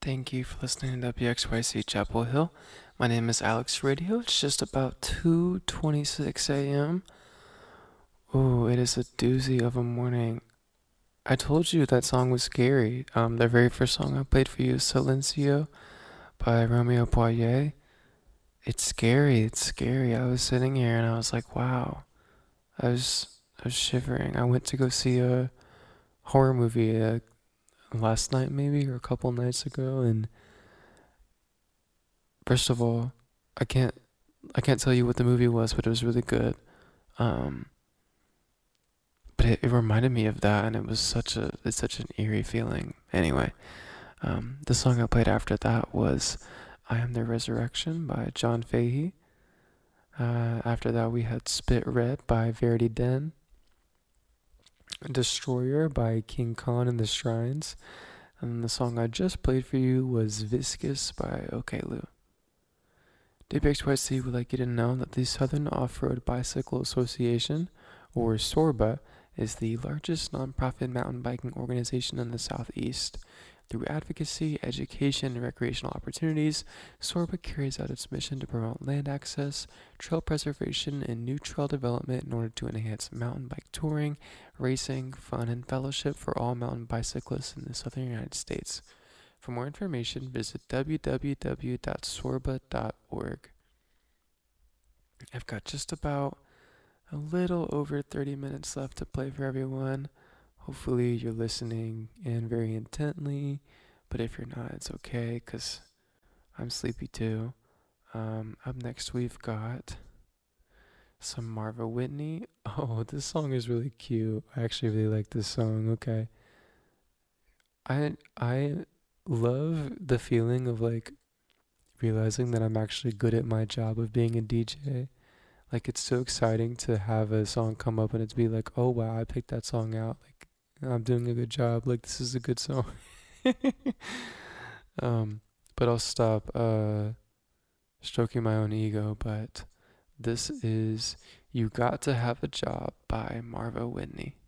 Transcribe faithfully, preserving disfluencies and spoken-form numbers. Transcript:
Thank you for listening to W X Y C Chapel Hill. My name is Alex Radio. It's just about two twenty-six a m Oh, it is a doozy of a morning. I told you that song was scary. Um, the very first song I played for you is Silencio by Romeo Poirier. It's scary. It's scary. I was sitting here and I was like, wow. I was I was shivering. I went to go see a horror movie uh, last night maybe or a couple nights ago, and first of all, I can't I can't tell you what the movie was, but it was really good. Um, but it, it reminded me of that, and it was such a it's such an eerie feeling. Anyway, um, the song I played after that was "I Am the Resurrection" by John Fahey. Uh, after that, we had "Spit Red" by Verity Den, "Destroyer" by King Khan and the Shrines, and the song I just played for you was "Viscous" by Okelu. W X Y C would like you to know that the Southern Off-Road Bicycle Association, or SORBA, is the largest nonprofit mountain biking organization in the Southeast. Through advocacy, education, and recreational opportunities, SORBA carries out its mission to promote land access, trail preservation, and new trail development in order to enhance mountain bike touring, racing, fun, and fellowship for all mountain bicyclists in the southern United States. For more information, visit w w w dot sorba dot org. I've got just about a little over thirty minutes left to play for everyone. Hopefully you're listening in very intently, but if you're not, it's okay, because I'm sleepy too. Um, up next we've got some Marva Whitney. Oh, this song is really cute. I actually really like this song. Okay. I I love the feeling of like realizing that I'm actually good at my job of being a D J. Like it's so exciting to have a song come up and it's be like, oh wow, I picked that song out. Like I'm doing a good job. Like this is a good song. um, but I'll stop uh stroking my own ego. But this is "You Got to Have a Job" by Marva Whitney.